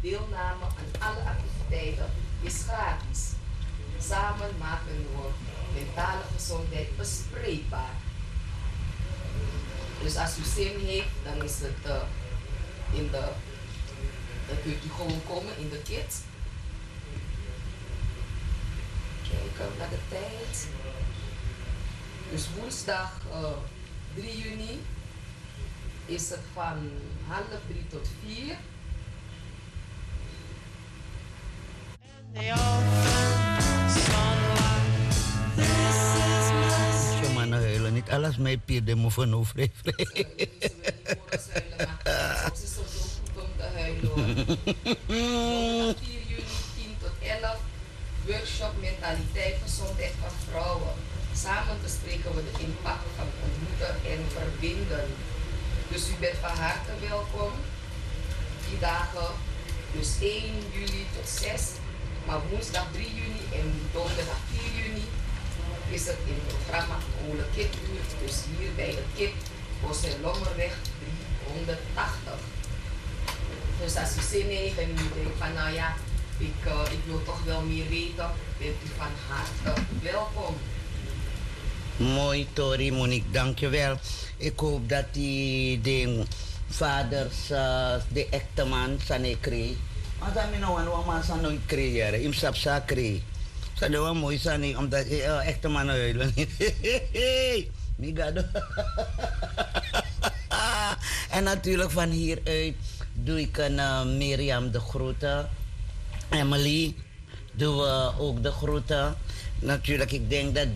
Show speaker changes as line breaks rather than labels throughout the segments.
deelname aan alle activiteiten is gratis. Samen maken we mentale gezondheid bespreekbaar. Dus als u zin heeft, dan is het dan kunt u gewoon komen in de kids. Kijken naar de tijd. Dus woensdag 3 juni is het van 2:30 tot 4.
Je man huilen niet alles mee Pier de mo van vrij.
Soms is het ook goed om te huilen hoor. 4 juni 10 tot 11 workshop mentaliteit gezondheid van vrouwen. Samen bespreken we de impact van ontmoeten en verbinden. Dus u bent van harte welkom. Die dagen, dus 1 juli tot 6, maar woensdag 3 juni en donderdag 4 juni is het in het programma Ole Kipuur. Dus hier bij de Kip, Bosselommerweg 380. Dus als u zin heeft en u denkt van nou ja, ik wil toch wel meer weten, bent u van harte welkom.
Mooi, Tori, Monique, dankjewel. Ik hoop dat die vaders, de echte man, zijn kreeg. Maar dat is nou een man zijn nooit creëren. Im sapsa kreeg. Dat is wel mooi zijn, omdat echte man huilen. Migado. En natuurlijk van hieruit doe ik een Mirjam de groeten. Emily, doen we ook de groeten. Natuurlijk, ik denk dat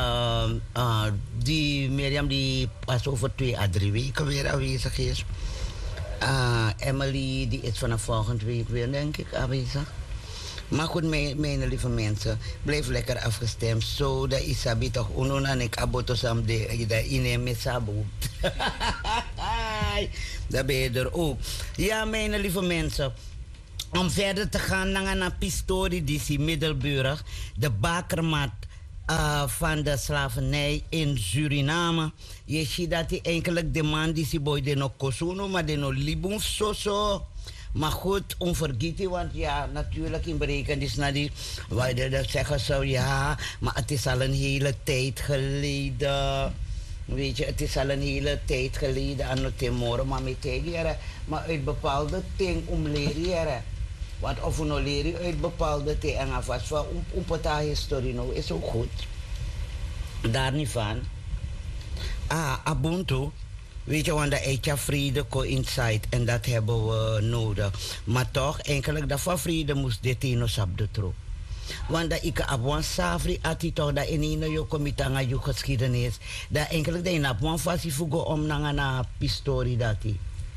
die Mirjam die pas over 2 à 3 weken weer aanwezig is. Emily die is vanaf volgende week weer, denk ik, aanwezig. Maar goed, mijn lieve mensen, blijf lekker afgestemd. Zo, dat Isabi toch unon en ik aboto sam de dat ine met sabo. Dat ben je er ook. Ja, mijn lieve mensen. Om verder te gaan naar een pistorie die is Middelburg, de bakermat van de slavernij in Suriname. Je ziet dat hij eigenlijk de man die is boy de no kosuno, maar de no libum so. Maar goed, onvergeten, want ja, natuurlijk in berekenis naar die, dat zeggen zo, ja, maar het is al een hele tijd geleden. Weet je, het is al een hele tijd geleden aan het temoren, maar met tegen, maar uit bepaalde dingen om leren. Want of we nou leren uit bepaalde dingen en vast van een historie nou is ook goed. Daar niet van. Ubuntu. Weet je, want dat eet je vrede coincide en dat hebben we nodig. Maar toch, eigenlijk dat van vrede moest dit in ons op de troep. Want dat ik op een safri ati toch dat in een jo komita aan je geschiedenis. Dat eigenlijk dat je op een fasie fugo om naar een pistorie dat die.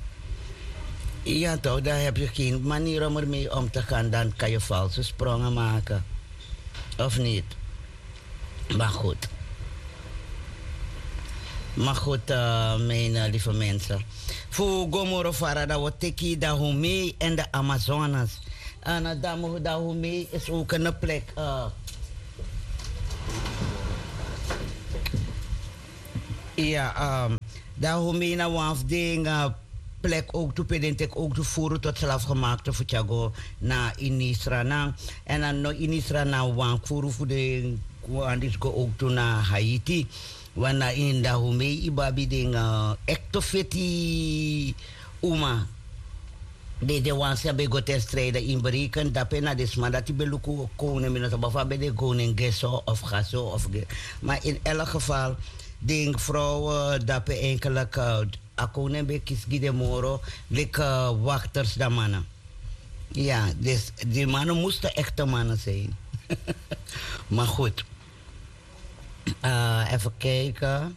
Ja toch, daar heb je geen manier om ermee om te gaan. Dan kan je valse sprongen maken. Of niet? Maar goed. Maar goed, mijn lieve mensen. Voor Gomoro Farada, wat teki da Humei en de Amazonas. En da Humei is ook een plek. Ja, da Humei na wafding plek ook toe pedentek ook te voeren tot zelfgemaakte voor Tiago na Inisrana. En dan no Inisrana wan voeren voor de Wandisco ook toe naar Haiti. Wana in da Humei ibabi ding ectofeti uma. De wansi abe go ter strijden in bereken dat pena desma dat die beluku konen met het bafa bij de koning geso of gaso of ge. Maar in elk geval ding vrouwen dat pe enkelijk akone be kisgide moro lik wachters da mannen. Ja, dus die mannen moesten echte mannen zijn. Maar goed. Even kijken.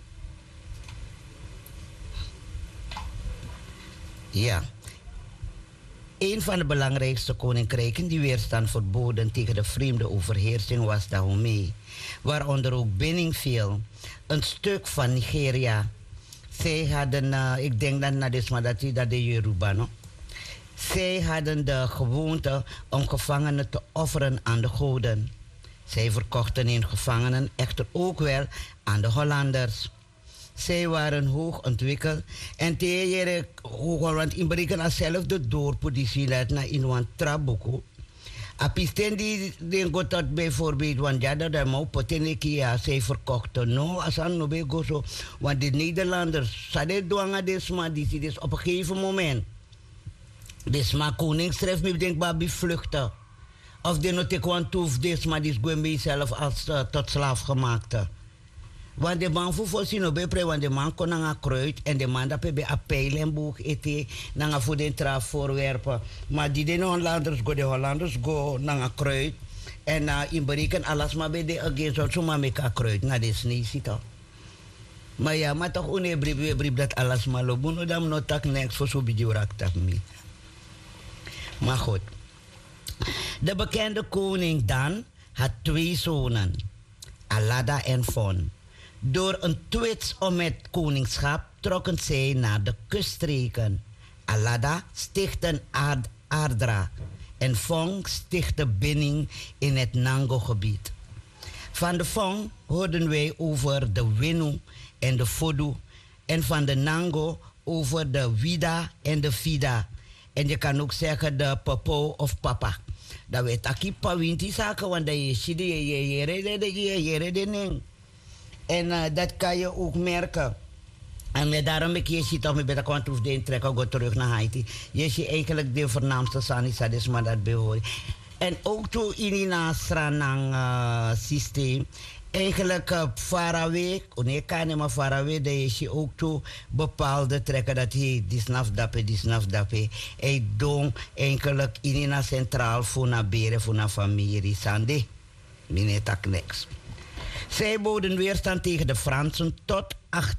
Ja. Een van de belangrijkste koninkrijken die weerstand verboden tegen de vreemde overheersing was Dahomey, waaronder ook Benin viel, een stuk van Nigeria. Zij hadden, ik denk dat dat de Yoruba, no? Zij hadden de gewoonte om gevangenen te offeren aan de goden. Zij verkochten hun gevangenen echter ook wel aan de Hollanders. Zij waren hoog ontwikkeld. En tegen want in Breken als zelf de doorpositie laat naar in een trabuko. Apisten die go tot bijvoorbeeld, want ja, dat is maar potenekia, zij verkochten. No, als aan no be go zo. Want de Nederlanders, ze doen desma, die dus op een gegeven moment. Desma koning schreef me, denk babi vluchten. Of de no te kwantoef, desma, die is zelf als tot slaaf gemaakt. Want de man voor zien op pre, want de man kon naar kruid en de man dat bij een pijlenboek eten, naar voor de traf voorwerpen. Maar die de Hollanders go naar kruid en in bereken alles maar bij de agent zo maar met kruid naar de snee zitten. Maar ja, maar toch onhebbelijk dat alles maar lopen, dan no tak niks voor zo beetje raakt me. Maar goed, de bekende koning Dan had 2 zonen, Alada en Fon. Door een twist om het koningschap trokken zij naar de kuststreken. Alada stichtte Ardra en Fong stichtte Binning in het Nango-gebied. Van de Fong hoorden wij over de Winu en de Fodu en van de Nango over de Wida en de Fida. En je kan ook zeggen de Popo of Papa. Dat weet ik pas zaken, want dat je redden. En dat kan je ook merken. En daarom ik je ziet of je bij de kant hoeft te trekken, go terug naar Haiti. Je ziet eigenlijk de voornaamste sanisadis, maar dat behoort. En ook toe in die Nasranang systeem. Eigenlijk Faraway, nee kan niet maar Faraway, dat je ziet ook toe bepaalde trekken dat hij die snaf dappe. Hij doen eigenlijk in een centraal voor naar beren, voor naar familie, sande. Meneer tak niks. Zij boden weerstand tegen de Fransen tot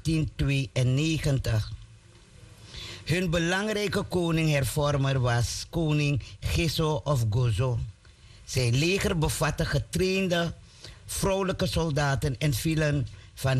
1892. Hun belangrijke koning-hervormer was koning Giso of Gozo. Zijn leger bevatte getrainde vrouwelijke soldaten en velen van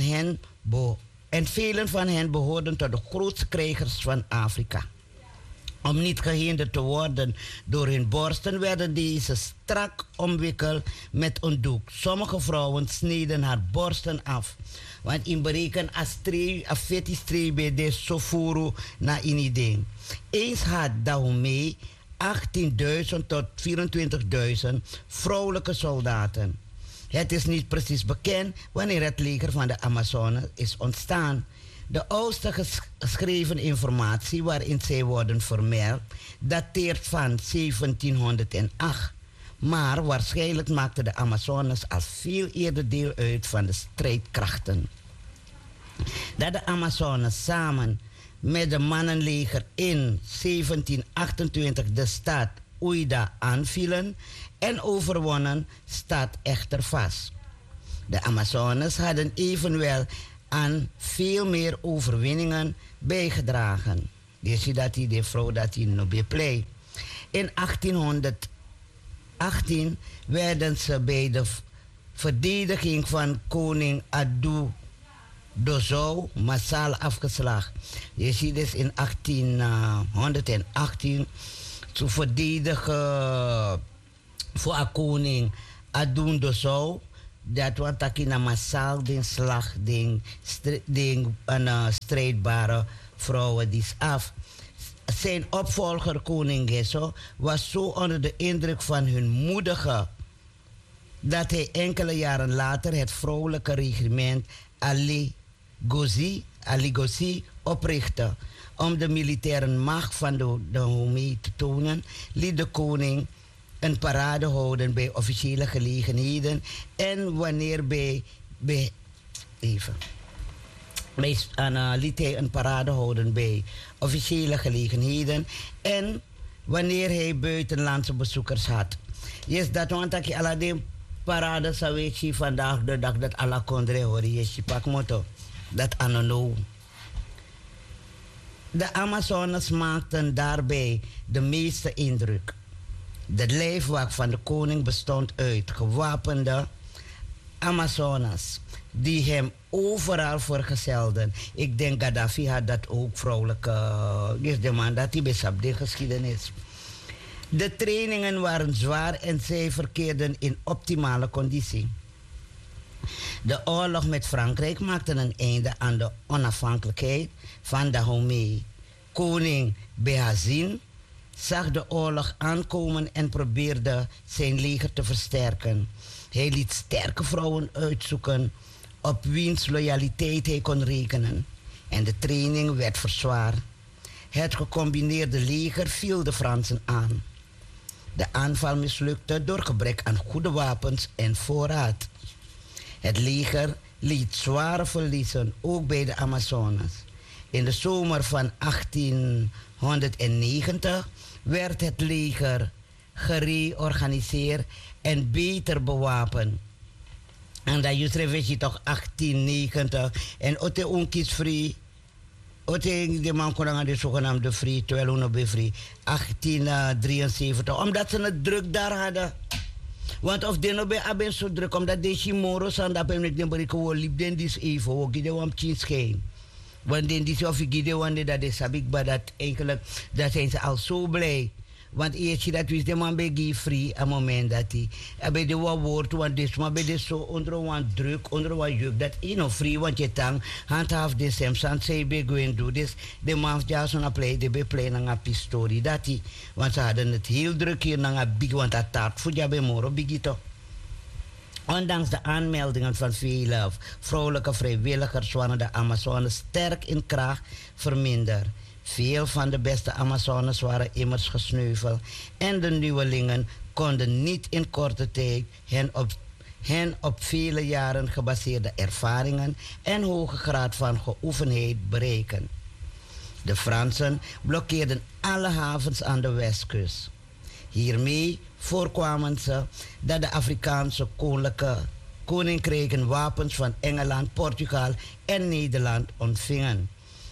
hen behoorden tot de grootste krijgers van Afrika. Om niet gehinderd te worden door hun borsten werden deze strak omwikkeld met een doek. Sommige vrouwen sneden haar borsten af. Want in bereken als feti strebe de sofuru na iniding. Eens had Dahomey 18.000 tot 24.000 vrouwelijke soldaten. Het is niet precies bekend wanneer het leger van de Amazone is ontstaan. De oudste geschreven informatie waarin zij worden vermeld dateert van 1708. Maar waarschijnlijk maakten de Amazones al veel eerder deel uit van de strijdkrachten. Dat de Amazones samen met de mannenleger in 1728 de stad Uida aanvielen en overwonnen staat echter vast. De Amazones hadden evenwel aan veel meer overwinningen bijgedragen. Je ziet dat die de vrouw dat die nog bepleit. In 1818 werden ze bij de verdediging van koning Adu Dozou massaal afgeslagen. Je ziet dus in 1818 te verdedigen voor koning Adu Dozou. Dat was takina massaal den slag, den strijdbare vrouwen die af. Zijn opvolger koning Gesso was zo onder de indruk van hun moedige dat hij enkele jaren later het vrouwelijke regiment Ali Gozi oprichtte. Om de militaire macht van de Dahomey te tonen, liet de koning een parade houden bij officiële gelegenheden en wanneer liet hij een parade houden bij officiële gelegenheden en wanneer hij buitenlandse bezoekers had. Yes, dat want ik alle de parade zou je vandaag de dag dat alle kondre hoor je pak motto dat anono. De Amazones maakten daarbij de meeste indruk. De lijfwacht van de koning bestond uit gewapende Amazones die hem overal vergezelden. Ik denk Gaddafi had dat ook vrouwelijke. Is de man dat hij besap de geschiedenis. De trainingen waren zwaar en zij verkeerden in optimale conditie. De oorlog met Frankrijk maakte een einde aan de onafhankelijkheid van Dahomey. Koning Behazin zag de oorlog aankomen en probeerde zijn leger te versterken. Hij liet sterke vrouwen uitzoeken op wiens loyaliteit hij kon rekenen. En de training werd verzwaard. Het gecombineerde leger viel de Fransen aan. De aanval mislukte door gebrek aan goede wapens en voorraad. Het leger liet zware verliezen, ook bij de Amazones. In de zomer van 1890 werd het leger gereorganiseerd en beter bewapend. En dat is toch 1890 en ote onkies free. Ote de man kon aan de zogenaamde free, terwijl we nog bij free. 1873, omdat ze het druk daar hadden. Want of de no bij aben zo druk, omdat deze moros aan dat ik de bericht wil liep den dis even, we gide wam chin scheen. Want den dis of ik gide wande dat is sabik, maar dat eigenlijk, dat zijn ze al zo blij. Want eerst dat wist de man bij free, aan moment dat hij, bij de wat woord, want dus maar bij de zo onder een druk, onder een juk, dat is nog free, want je tang, handhaaf de semsan, zij bij gaan doen, dus de man ja zo'n play, de bij play naar een pistorie, dat hij, want ze hadden het heel druk hier naar een big, want dat taart voor jou bij moro, biggie toch. Ondanks de aanmeldingen van vele vrouwelijke vrijwilligers waren de Amazones sterk in kracht verminderd. Veel van de beste Amazones waren immers gesneuveld en de nieuwelingen konden niet in korte tijd hen op vele jaren gebaseerde ervaringen en hoge graad van geoefenheid bereiken. De Fransen blokkeerden alle havens aan de westkust. Hiermee voorkwamen ze dat de Afrikaanse koninkrijken wapens van Engeland, Portugal en Nederland ontvingen.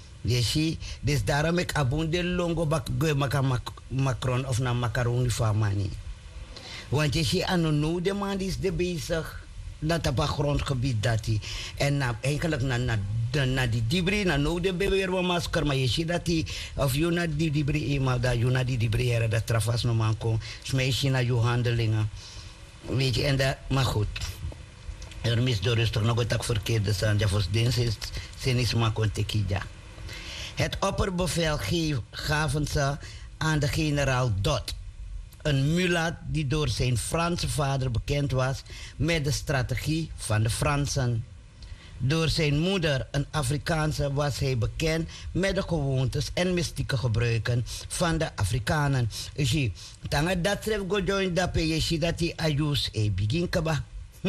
Dus daarom ik abonde longo bak Macron of na macaroni van mani. Want je ziet aan nu de man is de bezig dat op een grondgebied dat hij. En eigenlijk na die dibri, na nou de beweer van masker, maar je ziet dat hij, of je na die dibri eenmaal, dat je na die dibri era, dat trafas no man kon, smijt je naar je handelingen. Weet je, en dat, maar goed. Er mis door rustig nog het ook verkeerde zijn, ja, voor dinsdag is maar kon tekija. Het opperbevel gaven ze aan de generaal Dot, een mulat die door zijn Franse vader bekend was met de strategie van de Fransen. Door zijn moeder, een Afrikaanse, was hij bekend met de gewoontes en mystieke gebruiken van de Afrikanen. Dus tanga dat tref go join dat je dat hij ayus begin kaba.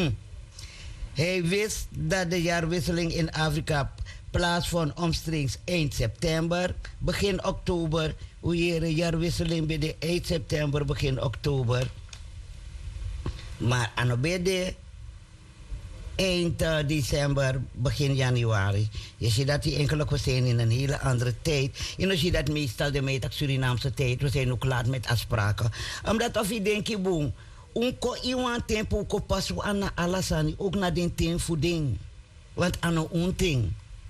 Hij wist dat de jaarwisseling in Afrika plaatsvond omstreeks eind september, begin oktober. Hoe je jaarwisseling bij de eind september, begin oktober. Maar aan de eind december, begin januari. Je ziet dat die enkele we zijn in een hele andere tijd. En je ziet dat meestal de meet Surinaamse tijd. We zijn ook laat met afspraken. Omdat of je denkt, boem, unko iwan tempo ko pasu aan alasani, ook naar den ten voeding. Want aan een ting.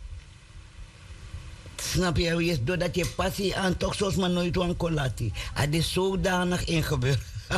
Snap je? Doordat je passie aan toch zoals maar nooit aan kolati. Het is zodanig ingebeurd.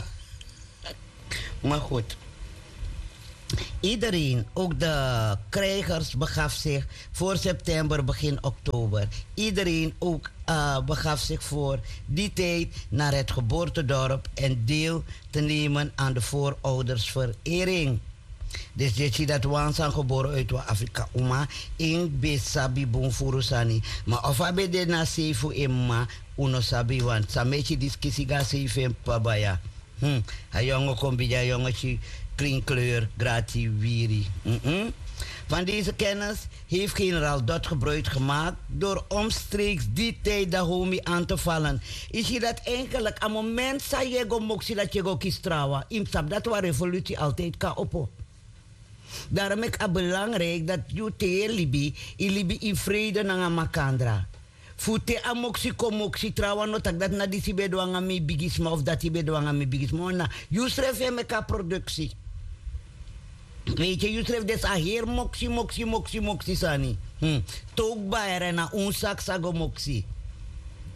Maar goed. Iedereen, ook de krijgers, begaf zich voor september, begin oktober. Iedereen ook begaf zich voor die tijd naar het geboortedorp en deel te nemen aan de vooroudersverering. Dus je ziet dat we zijn geboren uit Afrika, in Besabi Bonfurusani. Maar of we de na sefu emma, uno sabi want samechi discussie ga sefu pabaya. Ha jongen kom bij jou jongetje, klinkkleur, gratie, wiri. Van deze kennis heeft generaal Dot gebruik gemaakt door omstreeks die tijd Dahomey aan te vallen. Is je dat eigenlijk aan het moment dat je go moxie dat je go kistrawa, imsap dat waar revolutie altijd kan oppo. Daarom is het belangrijk dat je te Libi in vrede naar Makandra. Fute amoxi komoxi trawa no tak dat na disi bedwanga mi bigisma of dat bedwanga mi bigisma na yusref meka productie. Weet je, yusref des a heer moxi sani. Tok bayre na unsak sago moxi.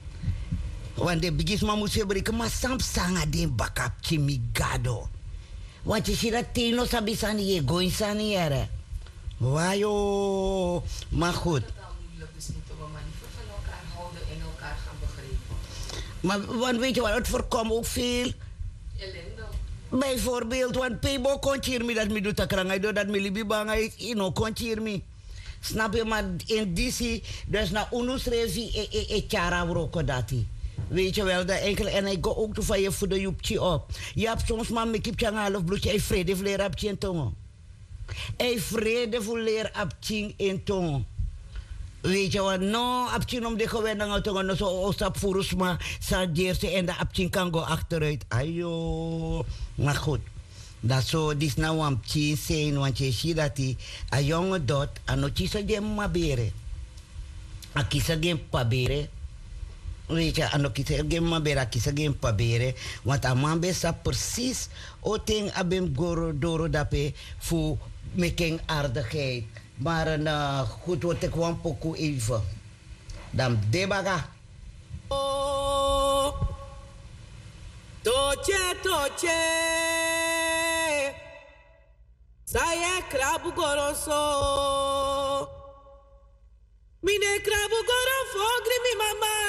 Want de bigisma moet se breken maar sam sanga den bakap chimigado. Want je ziet dat tino sabi sani je goin sani ere. Wajo. Maar goed.
Dat is al moeilijk, dus moeten we maar liever van elkaar houden en elkaar gaan begrijpen.
Maar want weet je wat, het voorkomt ook veel.
Ellende.
Bijvoorbeeld, want Pebo kon hier me dat me doet takranga, dat me libi banga, kon hier me. Snap je, maar in DC, dus na unus revi e chara broko dati. Weet je wel, dat enkel, en ik ga ook toe van je voor de joepje op. Je hebt soms maar me kip chang half bloedje, hij vrede voor leer abtje in tongo. Hij vrede voor leer abtje in tongo. Weet je wat, no, abtje om de gewenning tongo, no zo ostap furus maar, sarjeerse en de abtje kan go achteruit. Ayo, maar goed. Dat zo, dit is nou een abtje zijn, want je ziet dat hij, een jonge dot, en no kisa geen mabere. A kisa geen pabere. Weet je, en ook geen mabere, kisa geen pabere. Want een man besa precies, o ting abem goro doro dape, voor making aardigheid. Maar een goed wat ik wan poku even. Dan debaga.
Oh, toche, toche. Saya krabu goroso. Mine krabu goro fogri mi mama.